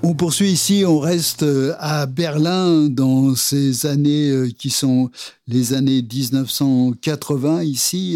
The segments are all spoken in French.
On poursuit ici, on reste à Berlin dans ces années qui sont les années 1980 ici.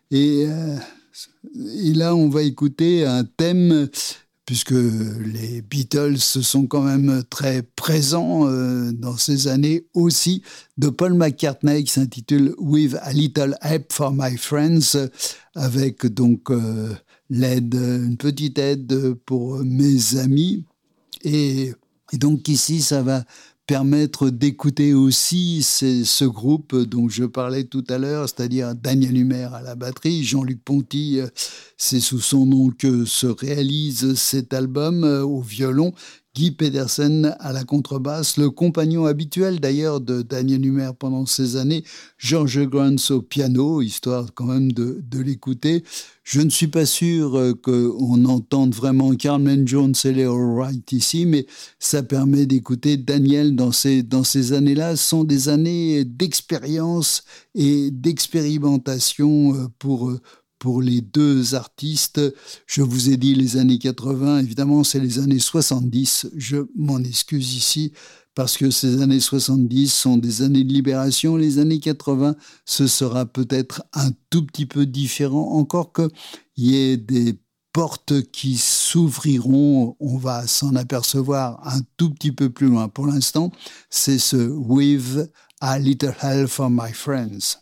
Et là, on va écouter un thème, puisque les Beatles sont quand même très présents dans ces années aussi, de Paul McCartney qui s'intitule With a Little Help for My Friends, avec donc l'aide, une petite aide pour mes amis. Et donc ici, ça va permettre d'écouter aussi ce groupe dont je parlais tout à l'heure, c'est-à-dire Daniel Humer à la batterie, Jean-Luc Ponty, c'est sous son nom que se réalise cet album, au violon, Guy Pedersen à la contrebasse, le compagnon habituel d'ailleurs de Daniel Humer pendant ces années, George Gruntz au piano, histoire quand même de l'écouter. Je ne suis pas sûr qu'on entende vraiment Carmen Jones et Leo Wright ici, mais ça permet d'écouter Daniel dans ces années-là. Ce sont des années d'expérience et d'expérimentation pour les deux artistes. Je vous ai dit les années 80, évidemment c'est les années 70, je m'en excuse ici, parce que ces années 70 sont des années de libération. Les années 80, ce sera peut-être un tout petit peu différent, encore qu'il y ait des portes qui s'ouvriront, on va s'en apercevoir un tout petit peu plus loin. Pour l'instant, c'est ce With a Little Help for My Friends.